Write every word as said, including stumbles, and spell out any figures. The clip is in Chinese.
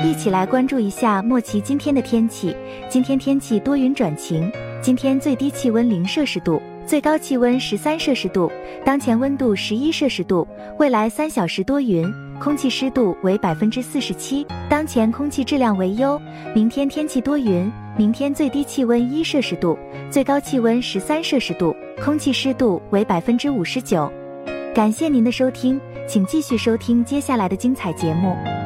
一起来关注一下莫奇今天的天气。今天天气多云转晴，今天最低气温零摄氏度，最高气温十三摄氏度，当前温度十一摄氏度。未来三小时多云，空气湿度为百分之四十七，当前空气质量为优。明天天气多云，明天最低气温一摄氏度，最高气温十三摄氏度，空气湿度为百分之五十九。感谢您的收听，请继续收听接下来的精彩节目。